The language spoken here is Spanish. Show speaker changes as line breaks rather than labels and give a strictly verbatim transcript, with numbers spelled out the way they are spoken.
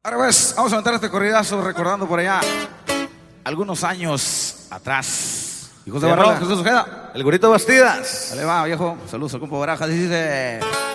Ahora pues, vamos a aventar este corridazo recordando por allá algunos años atrás. Hijos de Barrola, Jesús Ojeda.
El Gorito Bastidas.
Dale va, viejo. Saludos al compa Barajas. Dice...